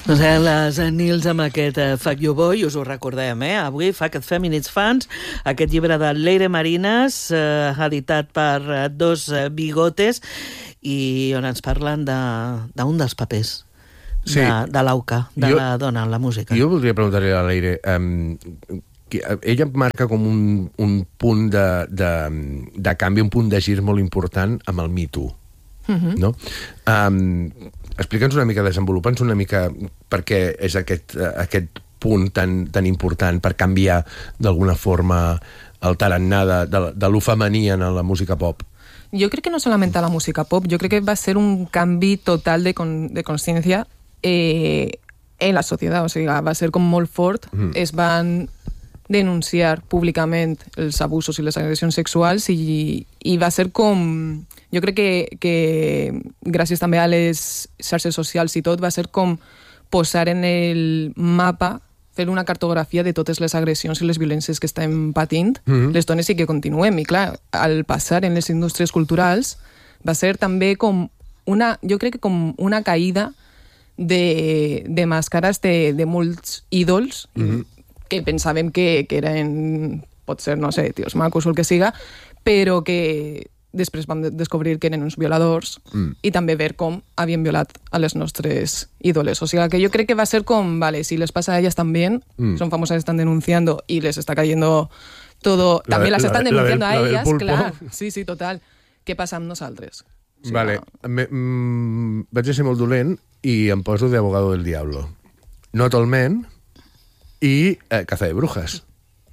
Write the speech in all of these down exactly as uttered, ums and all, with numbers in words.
Doncs eren les Nils amb aquest uh, Fuck You Boy, us ho recordem, eh? Avui Fuck It Feminist Fans, aquest llibre de Leire Marinas, uh, editat per uh, Dos uh, Bigotes, i on ens parlen d'un de, dels papers sí. de, de l'Auca, de jo, la dona en la música. Jo voldria preguntar-li a Leire, um, que, ella marca com un, un punt de, de, de canvi, un punt de gir molt important amb el Me Too. Uh-huh. No? Um, explica'ns una mica, desenvolupa'ns una mica per què és aquest, aquest punt tan, tan important per canviar d'alguna forma el tarannà de, de, de lo femení en la música pop. Yo creo que no solamente a la música pop, yo creo que va a ser un cambio total de, con, de conciencia eh, en la sociedad, o sea, va a ser com molt fort, uh-huh. es van denunciar públicament els abusos i les agressions sexuals i, i va ser com... Jo crec que, que gràcies també a les xarxes socials i tot, va ser com posar en el mapa, fer una cartografia de totes les agressions i les violències que estem patint, mm-hmm. les dones i que continuem. I clar, al passar en les indústries culturals va ser també com una, jo crec que com una caïda de, de màscares de, de molts ídols mm-hmm. que pensàvem que, que eren, pot ser, no sé, tios macos o el que siga, però que després vam descobrir que eren uns violadors mm. i també ver com havien violat a les nostres ídoles. O sigui que jo crec que va ser com, vale, si les pasa a ellas también, mm. son famosas, están denunciando y les está cayendo todo, la, también las están denunciando del, a ellas, clar. Sí, sí, total. Què passa amb nosaltres? O sigui, vale, no... me, mm, vaig a ser molt dolent i em poso de abogado del diablo. Not all men i eh, caza de brujas.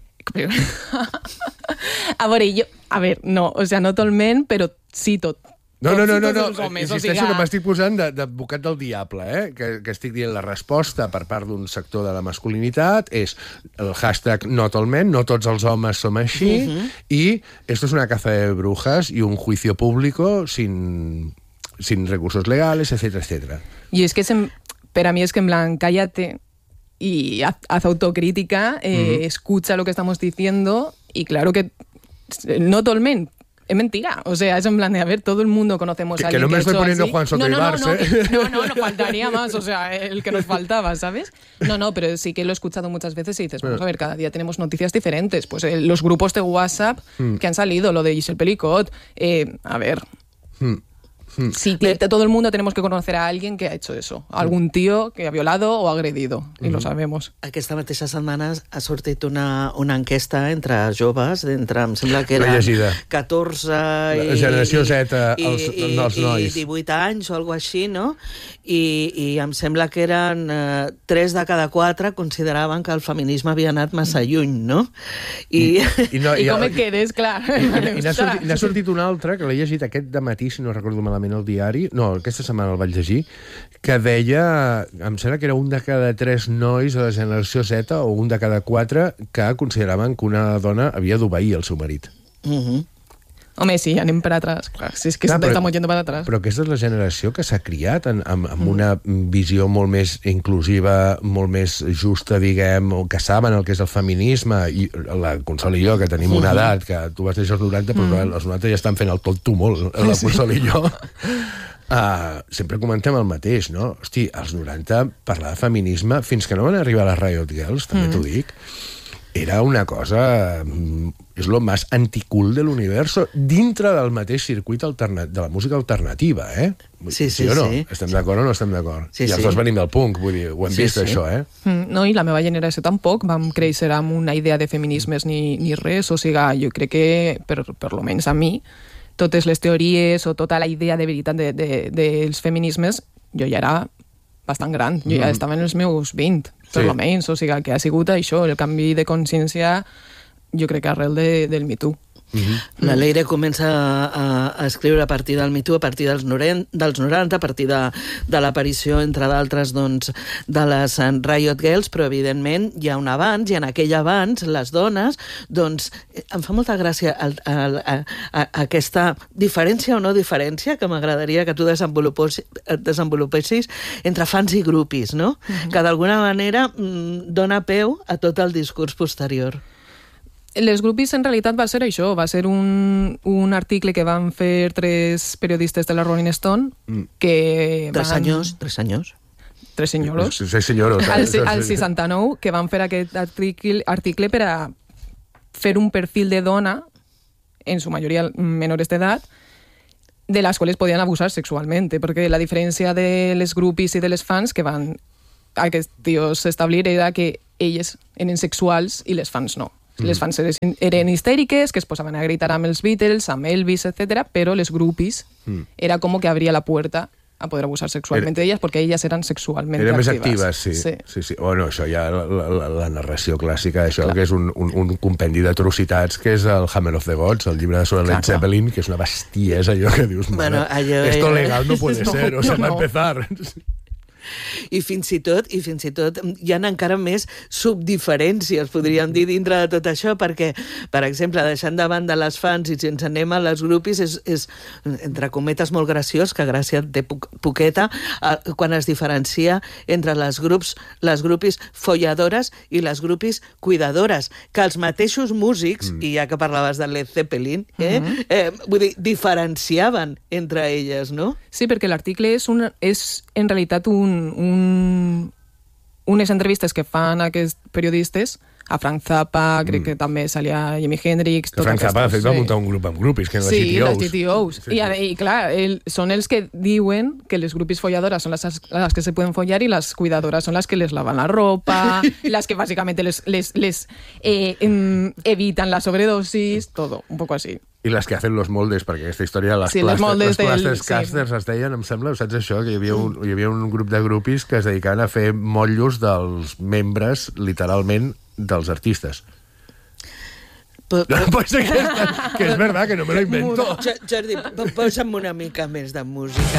A veure, jo... A veure, no, o sigui, no totalment, però sí tot. No, no, no, no, no. Homes, insisteixo o sigui... que m'estic posant d'advocat del diable, eh? Que, que estic dient la resposta per part d'un sector de la masculinitat és el hashtag not all men, no tots els homes som així, uh-huh. i esto es una caza de brujas y un juicio público sin, sin recursos legales, etcétera, etcétera. I és que, sem... per a mi és que en plan, cállate y haz, haz autocrítica, eh, uh-huh. escucha lo que estamos diciendo, y claro que no todo el men, es mentira. O sea, es en plan de, a ver, todo el mundo conocemos que, a alguien que no me que estoy poniendo así. Juan Soto no, no, y Bars, no, ¿eh? No, no, no faltaría más, o sea, el que nos faltaba, ¿sabes? No, no, pero sí que lo he escuchado muchas veces y dices, vamos a ver, cada día tenemos noticias diferentes. Pues eh, los grupos de WhatsApp mm. que han salido, lo de Giselle Pelicot, eh, a ver... Mm. Hmm. Sí, de todo el mundo tenemos que conocer a alguien que ha hecho eso. Algún tío que ha violado o agredido, y mm-hmm. lo sabemos. Aquesta mateixa setmana ha sortit una, una enquesta entre joves, entre, em sembla que era catorze i... La generació Z, i, els, i, els nois. I divuit anys o alguna així, no? I, i em sembla que eren eh, tres de cada quatre consideraven que el feminisme havia anat massa lluny, no? I, I, i, no, I com et quedes, clar. I, i n'ha sortit, sortit un altre, que l'he llegit aquest dematí, si no recordo malament, al diari, no, aquesta setmana el vaig llegir, que deia, em sembla que era un de cada tres nois de la generació Z o un de cada quatre que consideraven que una dona havia d'obeir el seu marit. Uh-huh. Home, sí, anem per atrás. Clar, si és que clar, estamos yendo per atrás. Però aquesta és la generació que s'ha criat en, en, amb una visió molt més inclusiva, molt més justa, diguem, o que saben el que és el feminisme, i la Consol i jo, que tenim una edat, que tu vas deixar els noranta, però mm. els noranta ja estan fent el tot tu molt, la Consol i jo. Uh, sempre comentem el mateix, no? Hosti, als noranta parlar de feminisme, fins que no van arribar les Riot Girls, també mm. t'ho dic, era una cosa... és lo més anticool de l'universo dintre del mateix circuit alterna- de la música alternativa, eh? Sí, sí, sí o no? sí. Estem d'acord o no estem d'acord? Sí, I els sí. dos venim del punk, vull dir, ho hem sí, vist, sí. això, eh? No, i la meva generació tampoc vam créixer amb una idea de feminismes ni, ni res, o sigui, jo crec que, per, per lo menys a mi, totes les teories o tota la idea de veritat de, de, dels feminismes, jo ja era bastant gran, jo ja estava en els meus vint, per sí. lo menys, o sigui, que ha sigut això, el canvi de consciència, jo crec que arrel de, del Me Too. Uh-huh. La Leire comença a, a escriure a partir del Me Too, a partir dels, noren, dels noranta, a partir de, de l'aparició, entre d'altres, doncs, de les Riot Girls, però evidentment hi ha un abans, i en aquell abans les dones, doncs, em fa molta gràcia el, el, a, a, aquesta diferència o no diferència que m'agradaria que tu desenvolupessis entre fans i grupis, no? Uh-huh. Que d'alguna manera mm, dona peu a tot el discurs posterior. Les grupis en realitat va ser això, va ser un, un article que van fer tres periodistes de la Rolling Stone, que Tres van... anys, tres anys. tres senyoros. Sí, senyoros. Al, al seixanta-nou, que van fer aquest article, article per a fer un perfil de dona, en su mayoría menores de edad, de las cuales podían abusar sexualmente, porque la diferència de les groupies i de les fans que van aquests tios establir era que elles eren sexuals i les fans no. Mm. Les fans eren histèriques, que es posaven a gritar amb els Beatles, amb Elvis, etcètera, però les groupies mm. era com que abria la puerta a poder abusar sexualmente era... de ellas, porque ellas eran sexualmente Eren activas. més actives, sí. sí. sí, sí. Bueno, això ja, la, la, la narració clàssica d'això, clar. Que és un, un, un compendi d'atrocitats, que és el Hammer of the Gods, el llibre sobre Led Zeppelin, que és una bestiesa, allò que dius, bueno, allò esto era... legal no puede no, ser, o sea, no, no. va empezar... I fins i tot, i fins i tot hi ha encara més subdiferències, podríem dir, dintre de tot això, perquè, per exemple, deixant de banda les fans i si ens anem a les groupies, és, és entre cometes, molt graciós, que gràcia té poqueta, eh, quan es diferencia entre les grups, les groupies folladores i les groupies cuidadores, que els mateixos músics, mm. i ja que parlaves de Led Zeppelin, eh, mm-hmm. eh, vull dir, diferenciaven entre elles, no? Sí, perquè l'article és, una, és en realitat un Un, unes entrevistes que fan aquests periodistes, a Frank Zappa, crec mm. que també salia Jimi Hendrix... Frank Zappa, de fet, va muntar un grup amb groupies, que eren sí, les G T Os. Sí, les G T Os. Sí, I, sí. I clar, el, són els que diuen que les groupies folladoras són les, les que se poden follar i les cuidadoras són les que les lavan la ropa, les que bàsicament les, les, les eh, em, evitan la sobredosis, todo, un poco así. I les que hacen los moldes, perquè aquesta història, les sí, plàsters, les plàsters sí. casters es deien, em sembla, saps això? Que hi havia, un, hi havia un grup de groupies que es dedicaven a fer motllos dels membres, literalment, dels artistes. Però, però... pues que, és, que és verdad, que no me lo invento. Jordi, posa'm una mica més de música.